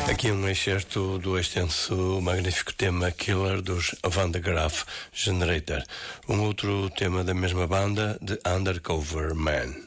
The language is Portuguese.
Aqui um excerto do extenso magnífico tema Killer dos Van de Graaff Generator, um outro tema da mesma banda, The Undercover Man.